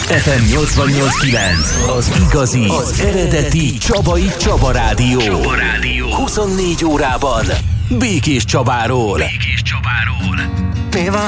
FM 88.9, az igazi, az eredeti Csaba Rádió. 24 órában Békés Csabáról. Mi van?